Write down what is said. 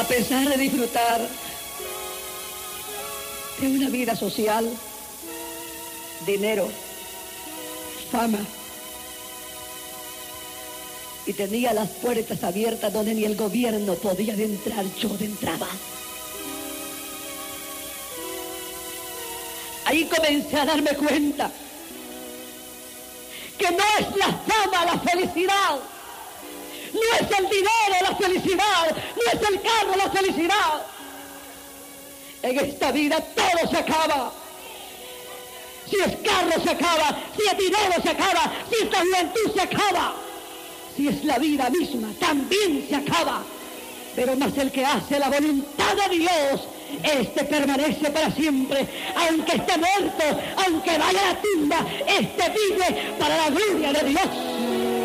pesar de disfrutar de una vida social, dinero, fama, y tenía las puertas abiertas donde ni el gobierno podía entrar, yo entraba. Ahí comencé a darme cuenta que no es la fama la felicidad, no es el dinero la felicidad, no es el carro la felicidad. En esta vida todo se acaba. Si es carro se acaba, si es dinero se acaba, si es la juventud se acaba, si es la vida misma también se acaba. Pero más el que hace la voluntad de Dios, este permanece para siempre. Aunque esté muerto, aunque vaya a la tumba, este vive para la gloria de Dios.